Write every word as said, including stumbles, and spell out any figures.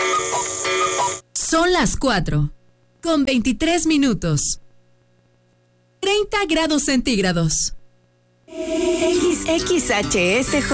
Son las cuatro, con veintitrés minutos. treinta grados centígrados. X X H S J